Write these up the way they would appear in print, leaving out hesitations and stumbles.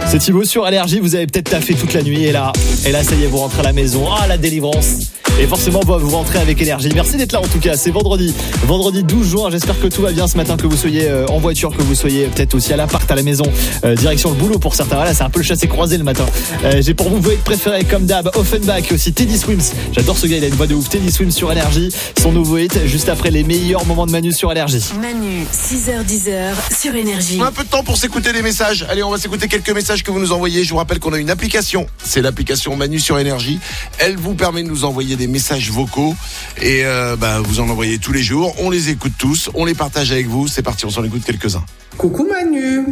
C'est Thibaut sur Énergie, vous avez peut-être taffé toute la nuit et là, ça y est, vous rentrez à la maison. Ah, la délivrance. Et forcément, vous rentrez avec Énergie. Merci d'être là en tout cas, c'est vendredi 12 juin. J'espère que tout va bien ce matin, que vous soyez en voiture, que vous soyez peut-être aussi à l'appart, à la maison, direction le boulot pour certains. Voilà, c'est un peu le chassé-croisé le matin. J'ai pour vous vos hits préférés comme d'hab, Offenbach, aussi Teddy Swims. J'adore ce gars, il a une voix de ouf. Teddy Swims sur Énergie, son nouveau hit, juste après les meilleurs moments de Manu sur Énergie. Manu, 6h-10h sur Énergie. On a un peu de temps pour s'écouter les messages. Allez, on va s'écouter quelques messages que vous nous envoyez. Je vous rappelle qu'on a une application. C'est l'application Manu sur Énergie. Elle vous permet de nous envoyer des messages vocaux. Et vous en envoyez tous les jours. On les écoute tous. On les partage avec vous. C'est parti, on s'en écoute quelques-uns. Coucou Manu.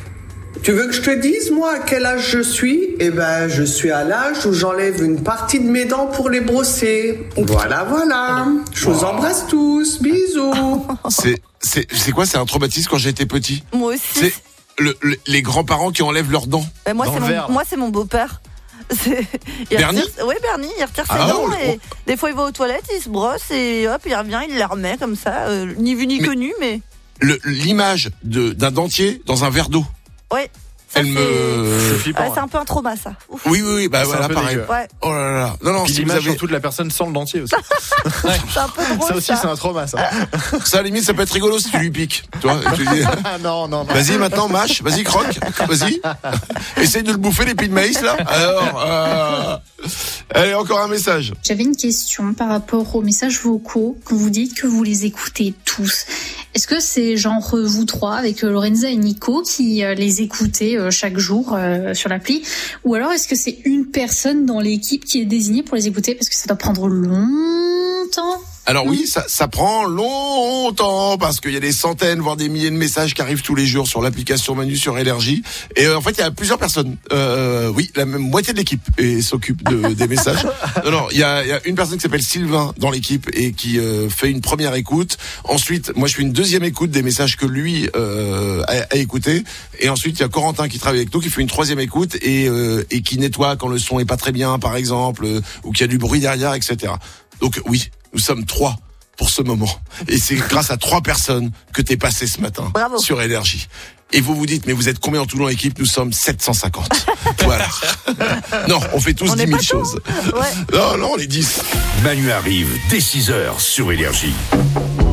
Tu veux que je te dise, moi, à quel âge je suis ? Je suis à l'âge où j'enlève une partie de mes dents pour les brosser. Voilà. Je vous embrasse tous. Bisous. C'est quoi ? C'est un traumatisme quand j'étais petit ? Moi aussi. C'est les grands-parents qui enlèvent leurs dents. Moi, c'est mon beau-père. Bernie ? Oui, Bernie, il retire ses dents et des fois il va aux toilettes, il se brosse et hop, il revient, il les remet comme ça, ni vu ni connu, mais... L'image d'un dentier dans un verre d'eau. Oui. C'est flippant. C'est un peu un trauma, ça. Ouf. Oui, voilà, pareil. Ouais. Oh là là. Non, puis si l'image vous avez surtout de la personne sans le dentier aussi. C'est un peu drôle, ça aussi, c'est un trauma, ça. Ça, à la limite, ça peut être rigolo si tu lui piques. Toi, tu dis... Non. Vas-y, maintenant, mâche. Vas-y, croque. Vas-y. Essaye de le bouffer, les pis de maïs, là. Alors, allez, encore un message. J'avais une question par rapport aux messages vocaux que vous dites que vous les écoutez tous. Est-ce que c'est genre vous trois avec Lorenza et Nico qui les écoutez chaque jour sur l'appli, ou alors est-ce que c'est une personne dans l'équipe qui est désignée pour les écouter parce que ça doit prendre longtemps? Alors oui, ça prend longtemps parce qu'il y a des centaines, voire des milliers de messages qui arrivent tous les jours sur l'application Manu sur Énergie. Et en fait, il y a plusieurs personnes. Oui, la même moitié de l'équipe s'occupe des messages. Non, il y a une personne qui s'appelle Sylvain dans l'équipe et qui fait une première écoute. Ensuite, moi, je fais une deuxième écoute des messages que lui a écoutés. Et ensuite, il y a Corentin qui travaille avec nous, qui fait une troisième écoute et qui nettoie quand le son est pas très bien, par exemple, ou qu'il y a du bruit derrière, etc. Donc oui. Nous sommes 3 pour ce moment. Et c'est grâce à 3 personnes que t'es passé ce matin. Bravo. Sur Énergie. Et vous vous dites, mais vous êtes combien en tout dans l'équipe ? Nous sommes 750. Voilà. Non, on fait tous 10 000 choses. Ouais. Non, on est 10. Manu arrive dès 6h sur Énergie.